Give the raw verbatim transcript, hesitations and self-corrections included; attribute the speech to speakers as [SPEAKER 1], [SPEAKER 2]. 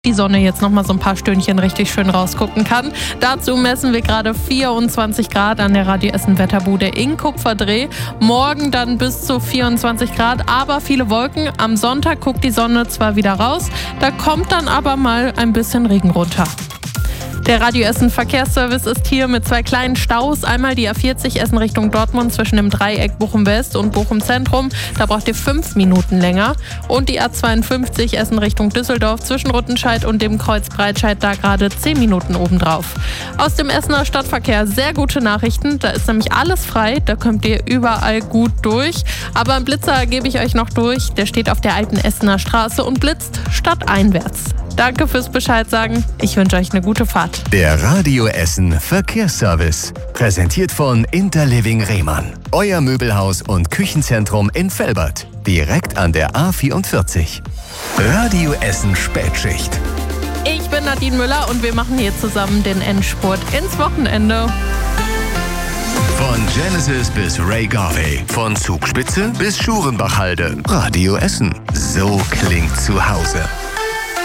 [SPEAKER 1] die Sonne jetzt noch mal so ein paar Stündchen richtig schön rausgucken kann. Dazu messen wir gerade vierundzwanzig Grad an der Radio Essen Wetterbude in Kupferdreh. Morgen dann bis zu vierundzwanzig Grad, aber viele Wolken. Am Sonntag guckt die Sonne zwar wieder raus, da kommt dann aber mal ein bisschen Regen runter. Der Radio Essen Verkehrsservice ist hier mit zwei kleinen Staus. Einmal die A vierzig Essen Richtung Dortmund zwischen dem Dreieck Bochum West und Bochum Zentrum. Da braucht ihr fünf Minuten länger. Und die A zweiundfünfzig Essen Richtung Düsseldorf zwischen Ruttenscheid und dem Kreuz Breitscheid, da gerade zehn Minuten obendrauf. Aus dem Essener Stadtverkehr sehr gute Nachrichten. Da ist nämlich alles frei. Da kommt ihr überall gut durch. Aber einen Blitzer gebe ich euch noch durch. Der steht auf der alten Essener Straße und blitzt stadteinwärts. Danke fürs Bescheid sagen. Ich wünsche euch eine gute Fahrt.
[SPEAKER 2] Der Radio Essen Verkehrsservice. Präsentiert von Interliving Rehmann. Euer Möbelhaus und Küchenzentrum in Velbert. Direkt an der A vierundvierzig. Radio Essen Spätschicht.
[SPEAKER 1] Ich bin Nadine Müller und wir machen hier zusammen den Endspurt ins Wochenende.
[SPEAKER 2] Von Genesis bis Ray Garvey. Von Zugspitze bis Schurenbachhalde. Radio Essen. So klingt zu Hause.